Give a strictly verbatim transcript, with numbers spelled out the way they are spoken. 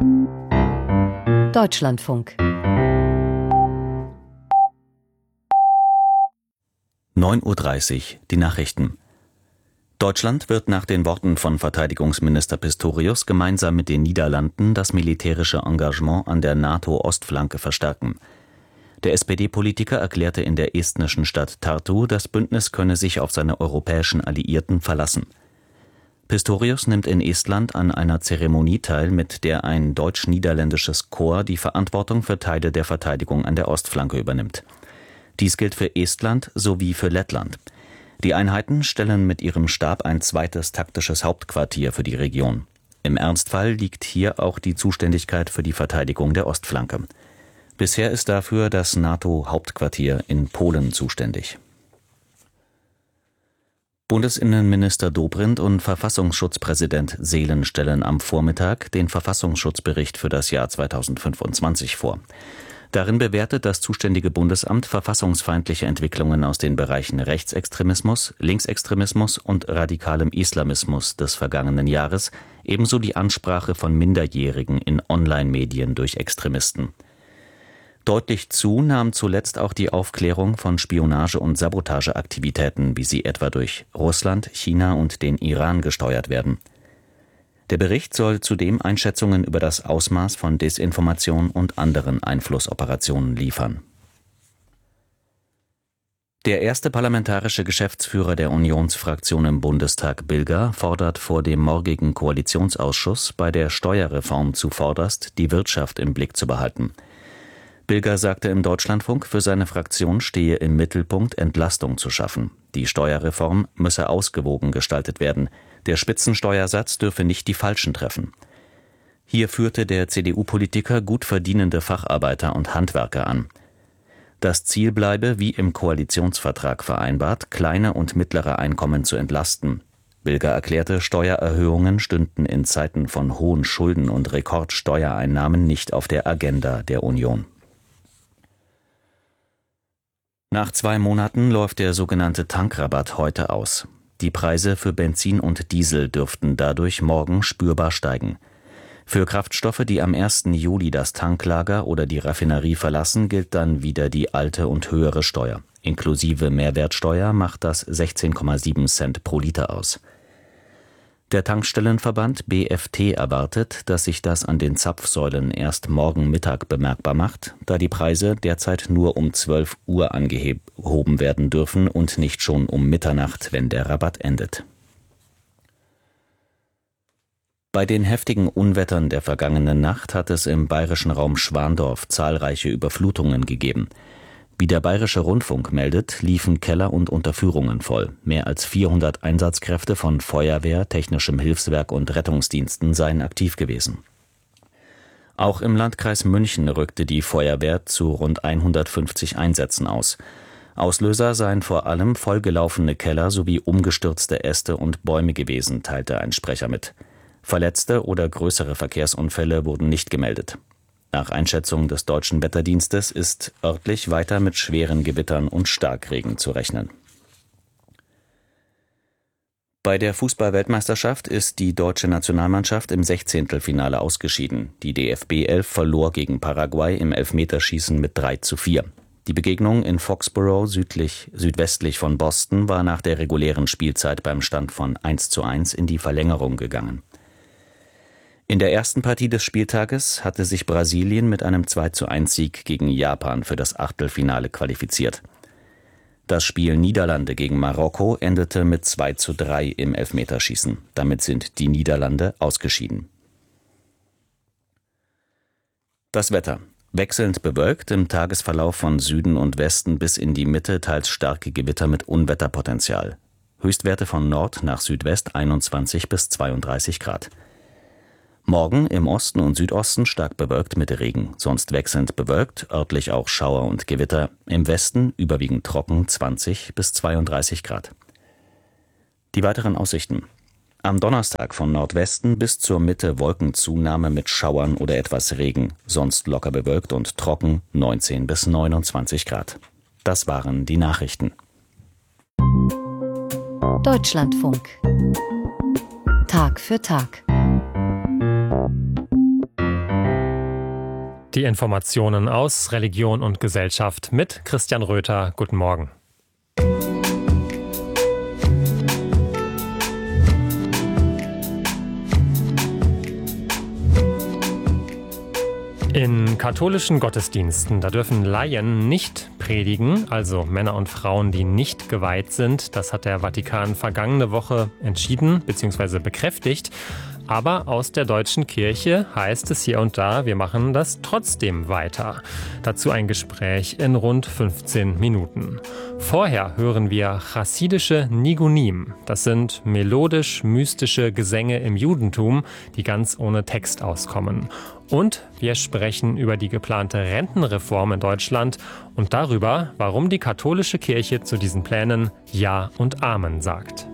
Deutschlandfunk. neun Uhr dreißig, die Nachrichten. Deutschland wird nach den Worten von Verteidigungsminister Pistorius gemeinsam mit den Niederlanden das militärische Engagement an der NATO-Ostflanke verstärken. Der S P D-Politiker erklärte in der estnischen Stadt Tartu, das Bündnis könne sich auf seine europäischen Alliierten verlassen. Pistorius nimmt in Estland an einer Zeremonie teil, mit der ein deutsch-niederländisches Korps die Verantwortung für Teile der Verteidigung an der Ostflanke übernimmt. Dies gilt für Estland sowie für Lettland. Die Einheiten stellen mit ihrem Stab ein zweites taktisches Hauptquartier für die Region. Im Ernstfall liegt hier auch die Zuständigkeit für die Verteidigung der Ostflanke. Bisher ist dafür das NATO-Hauptquartier in Polen zuständig. Bundesinnenminister Dobrindt und Verfassungsschutzpräsident Seelen stellen am Vormittag den Verfassungsschutzbericht für das Jahr zweitausendfünfundzwanzig vor. Darin bewertet das zuständige Bundesamt verfassungsfeindliche Entwicklungen aus den Bereichen Rechtsextremismus, Linksextremismus und radikalem Islamismus des vergangenen Jahres, ebenso die Ansprache von Minderjährigen in Online-Medien durch Extremisten. Deutlich zu nahm zuletzt auch die Aufklärung von Spionage- und Sabotageaktivitäten, wie sie etwa durch Russland, China und den Iran gesteuert werden. Der Bericht soll zudem Einschätzungen über das Ausmaß von Desinformation und anderen Einflussoperationen liefern. Der erste parlamentarische Geschäftsführer der Unionsfraktion im Bundestag, Bilger, fordert vor dem morgigen Koalitionsausschuss, bei der Steuerreform zuvorderst die Wirtschaft im Blick zu behalten. Bilger sagte im Deutschlandfunk, für seine Fraktion stehe im Mittelpunkt, Entlastung zu schaffen. Die Steuerreform müsse ausgewogen gestaltet werden. Der Spitzensteuersatz dürfe nicht die Falschen treffen. Hier führte der C D U-Politiker gut verdienende Facharbeiter und Handwerker an. Das Ziel bleibe, wie im Koalitionsvertrag vereinbart, kleine und mittlere Einkommen zu entlasten. Bilger erklärte, Steuererhöhungen stünden in Zeiten von hohen Schulden und Rekordsteuereinnahmen nicht auf der Agenda der Union. Nach zwei Monaten läuft der sogenannte Tankrabatt heute aus. Die Preise für Benzin und Diesel dürften dadurch morgen spürbar steigen. Für Kraftstoffe, die am ersten Juli das Tanklager oder die Raffinerie verlassen, gilt dann wieder die alte und höhere Steuer. Inklusive Mehrwertsteuer macht das sechzehn Komma sieben Cent pro Liter aus. Der Tankstellenverband B F T erwartet, dass sich das an den Zapfsäulen erst morgen Mittag bemerkbar macht, da die Preise derzeit nur um zwölf Uhr angehoben werden dürfen und nicht schon um Mitternacht, wenn der Rabatt endet. Bei den heftigen Unwettern der vergangenen Nacht hat es im bayerischen Raum Schwandorf zahlreiche Überflutungen gegeben. Wie der Bayerische Rundfunk meldet, liefen Keller und Unterführungen voll. Mehr als vierhundert Einsatzkräfte von Feuerwehr, Technischem Hilfswerk und Rettungsdiensten seien aktiv gewesen. Auch im Landkreis München rückte die Feuerwehr zu rund hundertfünfzig Einsätzen aus. Auslöser seien vor allem vollgelaufene Keller sowie umgestürzte Äste und Bäume gewesen, teilte ein Sprecher mit. Verletzte oder größere Verkehrsunfälle wurden nicht gemeldet. Nach Einschätzung des Deutschen Wetterdienstes ist örtlich weiter mit schweren Gewittern und Starkregen zu rechnen. Bei der Fußball-Weltmeisterschaft ist die deutsche Nationalmannschaft im Sechzehntelfinale ausgeschieden. Die D F B elf verlor gegen Paraguay im Elfmeterschießen mit drei zu vier. Die Begegnung in Foxborough südlich, südwestlich von Boston war nach der regulären Spielzeit beim Stand von eins zu eins in die Verlängerung gegangen. In der ersten Partie des Spieltages hatte sich Brasilien mit einem zwei zu eins Sieg gegen Japan für das Achtelfinale qualifiziert. Das Spiel Niederlande gegen Marokko endete mit zwei zu drei im Elfmeterschießen. Damit sind die Niederlande ausgeschieden. Das Wetter. Wechselnd bewölkt, im Tagesverlauf von Süden und Westen bis in die Mitte teils starke Gewitter mit Unwetterpotenzial. Höchstwerte von Nord nach Südwest einundzwanzig bis zweiunddreißig Grad. Morgen im Osten und Südosten stark bewölkt mit Regen, sonst wechselnd bewölkt, örtlich auch Schauer und Gewitter, im Westen überwiegend trocken zwanzig bis zweiunddreißig Grad. Die weiteren Aussichten. Am Donnerstag von Nordwesten bis zur Mitte Wolkenzunahme mit Schauern oder etwas Regen, sonst locker bewölkt und trocken neunzehn bis neunundzwanzig Grad. Das waren die Nachrichten. Deutschlandfunk. Tag für Tag. Die Informationen aus Religion und Gesellschaft mit Christian Röther. Guten Morgen. In katholischen Gottesdiensten, da dürfen Laien nicht predigen, also Männer und Frauen, die nicht geweiht sind. Das hat der Vatikan vergangene Woche entschieden bzw. bekräftigt. Aber aus der deutschen Kirche heißt es hier und da, wir machen das trotzdem weiter. Dazu ein Gespräch in rund fünfzehn Minuten. Vorher hören wir chassidische Nigunim. Das sind melodisch-mystische Gesänge im Judentum, die ganz ohne Text auskommen. Und wir sprechen über die geplante Rentenreform in Deutschland und darüber, warum die katholische Kirche zu diesen Plänen Ja und Amen sagt.